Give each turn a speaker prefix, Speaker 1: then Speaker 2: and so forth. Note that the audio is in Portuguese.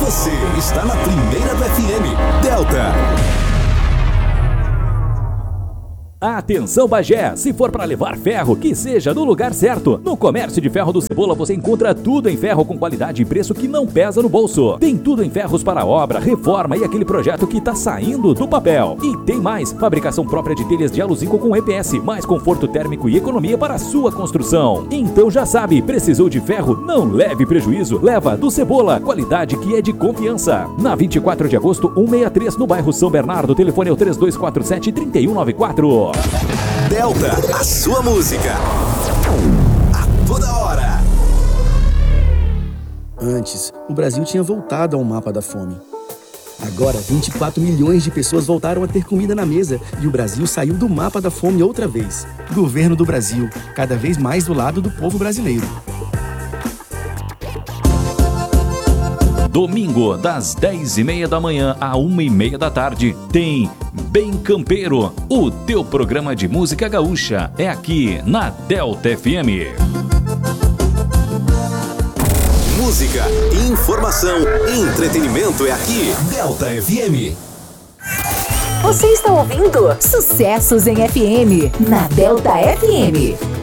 Speaker 1: Você está na primeira do FM, Delta.
Speaker 2: Atenção Bagé, se for para levar ferro, que seja no lugar certo. No Comércio de Ferro do Cebola você encontra tudo em ferro com qualidade e preço que não pesa no bolso. Tem tudo em ferros para obra, reforma e aquele projeto que tá saindo do papel. E tem mais, fabricação própria de telhas de aluzinco com EPS, mais conforto térmico e economia para a sua construção. Então já sabe, precisou de ferro? Não leve prejuízo, leva do Cebola, qualidade que é de confiança. Na 24 de agosto, 163 no bairro São Bernardo, telefone é o 3247-3194.
Speaker 1: Delta, a sua música a toda hora.
Speaker 3: Antes, o Brasil tinha voltado ao mapa da fome. Agora, 24 milhões de pessoas voltaram a ter comida na mesa e o Brasil saiu do mapa da fome outra vez. Governo do Brasil, cada vez mais do lado do povo brasileiro.
Speaker 2: Domingo, das 10h30 da manhã à 1h30 da tarde, tem Bem Campeiro, o teu programa de música gaúcha. É aqui na Delta FM.
Speaker 1: Música, informação, entretenimento é aqui, Delta FM.
Speaker 4: Você está ouvindo Sucessos em FM, na Delta FM.